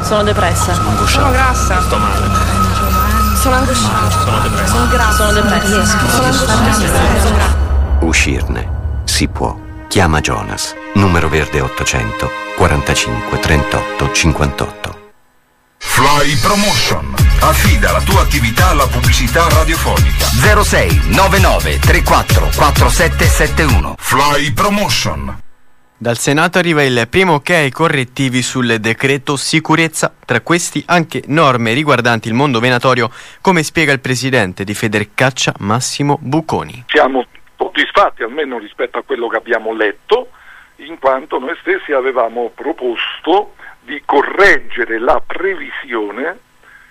Sono depressa. Sono angosciato. Sono grassa. Sto male. Sono angosciata. Sono depresso. Sono grassa. Sono depressa. Sono angosciata. Uscirne si può. Chiama Jonas. Numero verde 800 45 38 58. Fly Promotion. Affida la tua attività alla pubblicità radiofonica. 06 99 34 4771. Fly Promotion. Dal Senato arriva il primo ok ai correttivi sul decreto sicurezza, tra questi anche norme riguardanti il mondo venatorio, come spiega il presidente di Federcaccia Massimo Buconi. Siamo soddisfatti almeno rispetto a quello che abbiamo letto, in quanto noi stessi avevamo proposto di correggere la previsione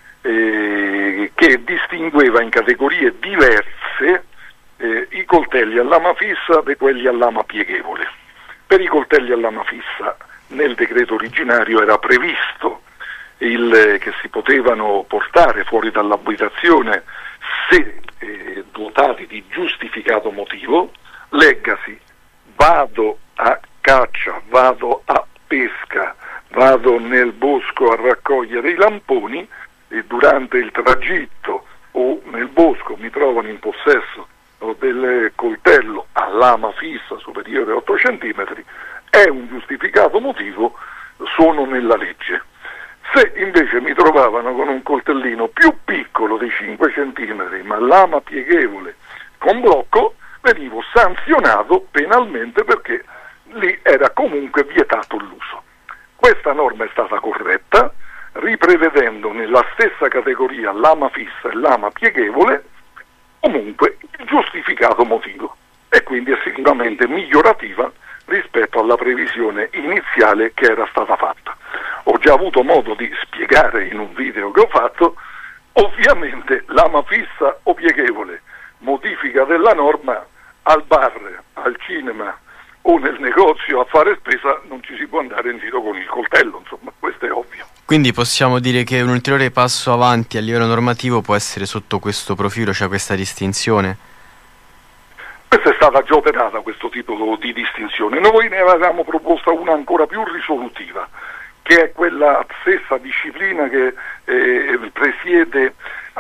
che distingueva in categorie diverse i coltelli a lama fissa da quelli a lama pieghevole. Per i coltelli a lama fissa nel decreto originario era previsto che si potevano portare fuori dall'abitazione se dotati di giustificato motivo, leggasi vado a caccia, vado a pesca, vado nel bosco a raccogliere i lamponi e durante il tragitto o nel bosco mi trovano in possesso del coltello a lama fissa superiore a 8 cm, è un giustificato motivo, sono nella legge. Se invece mi trovavano con un coltellino più piccolo di 5 cm ma lama pieghevole con blocco, venivo sanzionato penalmente perché lì era comunque vietato l'uso. Questa norma è stata corretta, riprevedendo nella stessa categoria lama fissa e lama pieghevole comunque il giustificato motivo, e quindi è sicuramente migliorativa rispetto alla previsione iniziale che era stata fatta. Ho già avuto modo di spiegare in un video che ho fatto, ovviamente lama fissa o pieghevole, modifica della norma al bar, al cinema o nel negozio a fare spesa, non ci si può andare in giro con il coltello, insomma, questo è ovvio. Quindi possiamo dire che un ulteriore passo avanti a livello normativo può essere sotto questo profilo, cioè questa distinzione? Questa è stata già operata, questo tipo di distinzione. Noi ne avevamo proposta una ancora più risolutiva, che è quella stessa disciplina che presiede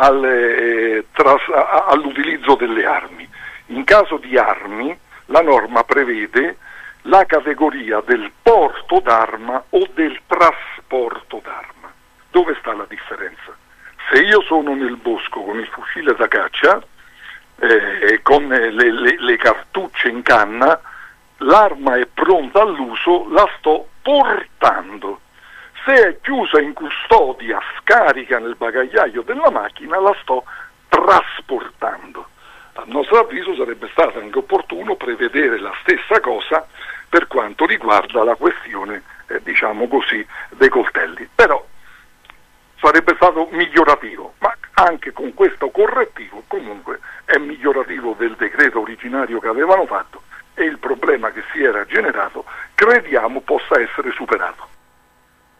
all'utilizzo delle armi. In caso di armi, la norma prevede la categoria del porto d'arma o del trasporto d'arma. Dove sta la differenza? Se io sono nel bosco con il fucile da caccia, con le cartucce in canna, l'arma è pronta all'uso, la sto portando. Se è chiusa in custodia, scarica nel bagagliaio della macchina, la sto trasportando. A nostro avviso sarebbe stato anche opportuno prevedere la stessa cosa per quanto riguarda la questione, diciamo così, dei coltelli. Però sarebbe stato migliorativo, ma anche con questo correttivo comunque è migliorativo del decreto originario che avevano fatto, e il problema che si era generato crediamo possa essere superato.